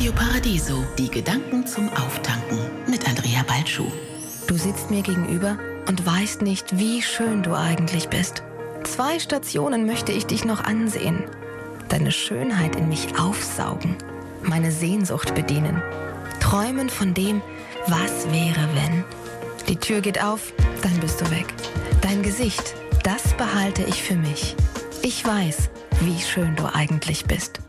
Radio Paradiso, die Gedanken zum Auftanken mit Andrea Balschuh. Du sitzt mir gegenüber und weißt nicht, wie schön du eigentlich bist. 2 Stationen möchte ich dich noch ansehen. Deine Schönheit in mich aufsaugen, meine Sehnsucht bedienen. Träumen von dem, was wäre, wenn. Die Tür geht auf, dann bist du weg. Dein Gesicht, das behalte ich für mich. Ich weiß, wie schön du eigentlich bist.